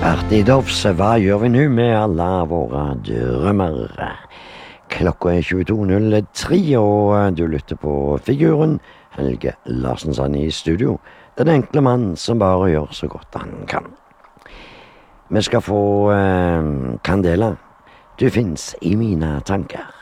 Partydovs, hva gjør vi nå med alle våre drømmer? Klokka er 22.03, og du lytter på Figuren. Helge Larsen i studio. Den enkle mann som bare gjør så godt han kan. Vi skal få Candela. Du finnes i mine tanker.